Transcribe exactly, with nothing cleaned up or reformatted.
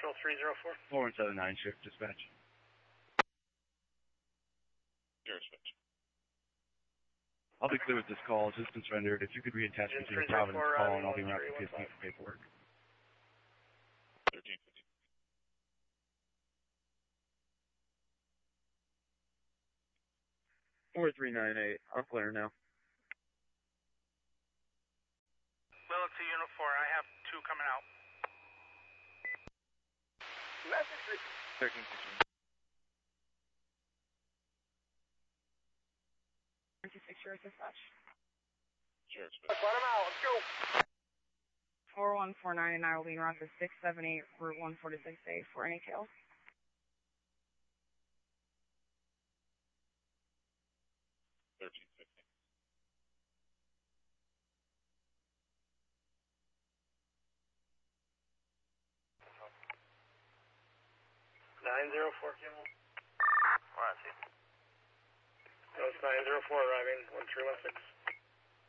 Central three zero four. four one seven nine, shift dispatch. Zero switch. I'll be clear with this call. It's just been surrendered. If you could reattach me to the Providence call, and I'll be around for P S P for paperwork. thirteen fifty. four three nine eight. I'll clear now. Lilith to Unit four. I have two coming out. Message. thirteen fifteen. twenty-six Sheriff Dispatch. Zero switch. Let him out. Let's go. four one four nine, and I will be around for six seven eight, Route one forty-six A for any tails. thirteen fifty. nine zero four. Where is he? No, it's nine zero four arriving, one three one six.